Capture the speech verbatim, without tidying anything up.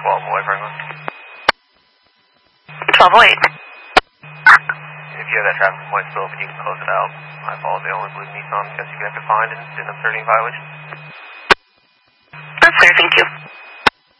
twelve away, Franklin. twelve oh eight. If you have that traffic point still open, you can close it out. I follow the only blue Nissan. Guess you can have to find and didn't have thirty violation. That's fair, thank you.